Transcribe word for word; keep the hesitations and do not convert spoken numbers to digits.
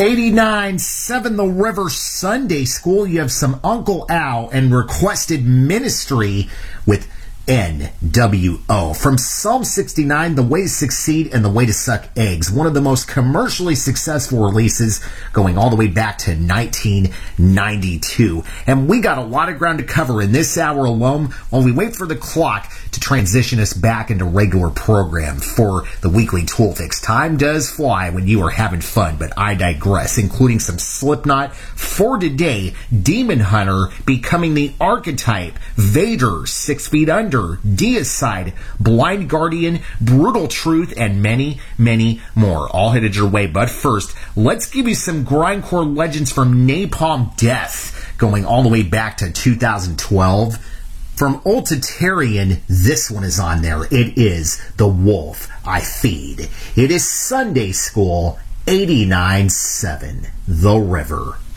eighty-nine seven The River Sunday School. You have some Uncle Al and Requested Ministry with N W O. From Psalm sixty-nine, The Way to Succeed and The Way to Suck Eggs. One of the most commercially successful releases going all the way back to nineteen ninety-two. And we got a lot of ground to cover in this hour alone while we wait for the clock to transition us back into regular program for the weekly Tool Fix. Time does fly when you are having fun, but I digress, including some Slipknot. For today, Demon Hunter becoming the archetype, Vader, Six Feet Under, Deicide, Blind Guardian, Brutal Truth, and many, many more. All headed your way, but first, let's give you some grindcore legends from Napalm Death, going all the way back to two thousand twelve. From Ultitarian, this one is on there. It is The Wolf I Feed. It is Sunday School, eighty-nine seven The River.